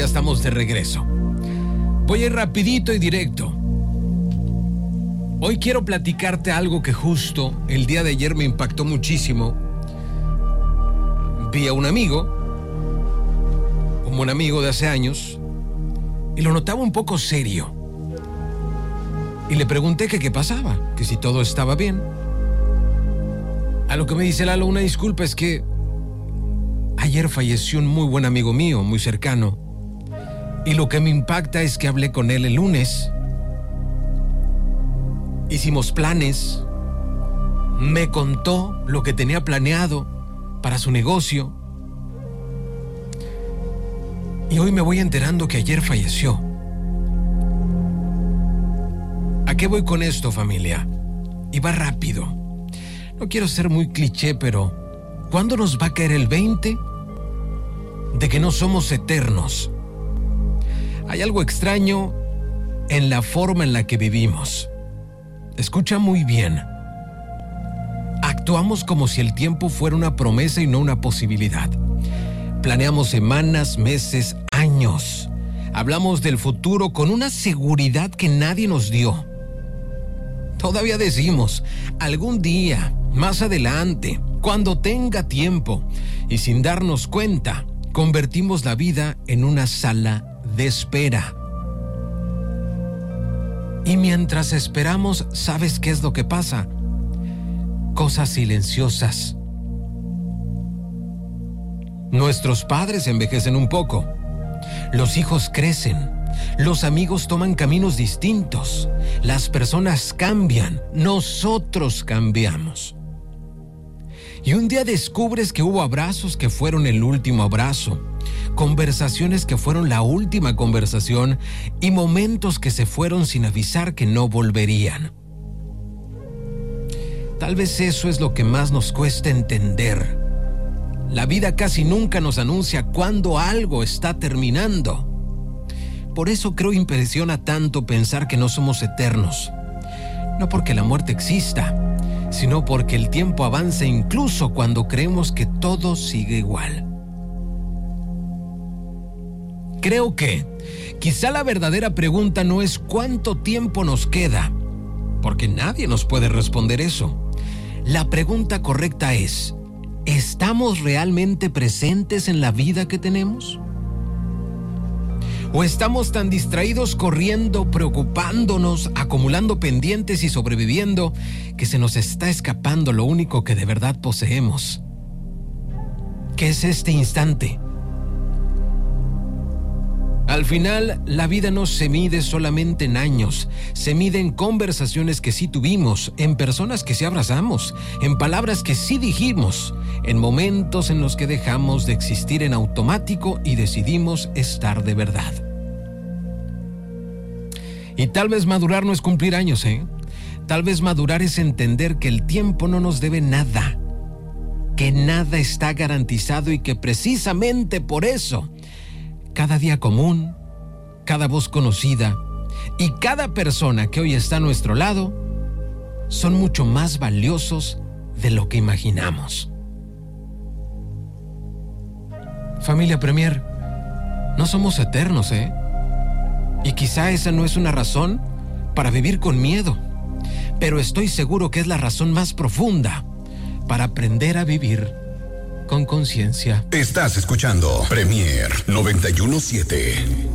ya estamos de regreso. Voy a ir rapidito y directo. Hoy quiero platicarte algo que justo el día de ayer me impactó muchísimo. Vi a un amigo, como un amigo de hace años, y lo notaba un poco serio. Y le pregunté que qué pasaba, que si todo estaba bien. A lo que me dice Lalo, una disculpa, es que ayer falleció un muy buen amigo mío, muy cercano. Y lo que me impacta es que hablé con él el lunes. Hicimos planes. Me contó lo que tenía planeado para su negocio. Y hoy me voy enterando que ayer falleció. ¿A qué voy con esto, familia? Y va rápido. No quiero ser muy cliché, pero ¿cuándo nos va a caer el 20 de que no somos eternos? Hay algo extraño en la forma en la que vivimos. Escucha muy bien. Actuamos como si el tiempo fuera una promesa y no una posibilidad. Planeamos semanas, meses, años. Hablamos del futuro con una seguridad que nadie nos dio. Todavía decimos, algún día, más adelante, cuando tenga tiempo. Y sin darnos cuenta, convertimos la vida en una sala de espera. Y mientras esperamos, ¿sabes qué es lo que pasa? Cosas silenciosas. Nuestros padres envejecen un poco. Los hijos crecen. Los amigos toman caminos distintos. Las personas cambian. Nosotros cambiamos. Y un día descubres que hubo abrazos que fueron el último abrazo, conversaciones que fueron la última conversación y momentos que se fueron sin avisar que no volverían. Tal vez eso es lo que más nos cuesta entender. La vida casi nunca nos anuncia cuándo algo está terminando. Por eso creo impresiona tanto pensar que no somos eternos. No porque la muerte exista, sino porque el tiempo avanza incluso cuando creemos que todo sigue igual. Creo que quizá la verdadera pregunta no es cuánto tiempo nos queda, porque nadie nos puede responder eso. La pregunta correcta es, ¿estamos realmente presentes en la vida que tenemos? ¿O estamos tan distraídos corriendo, preocupándonos, acumulando pendientes y sobreviviendo que se nos está escapando lo único que de verdad poseemos? ¿Qué es este instante? Al final, la vida no se mide solamente en años, se mide en conversaciones que sí tuvimos, en personas que sí abrazamos, en palabras que sí dijimos, en momentos en los que dejamos de existir en automático y decidimos estar de verdad. Y tal vez madurar no es cumplir años, Tal vez madurar es entender que el tiempo no nos debe nada, que nada está garantizado y que precisamente por eso cada día común, cada voz conocida y cada persona que hoy está a nuestro lado son mucho más valiosos de lo que imaginamos. Familia Premier, no somos eternos, Y quizá esa no es una razón para vivir con miedo, pero estoy seguro que es la razón más profunda para aprender a vivir con conciencia. Estás escuchando Premier 91.7.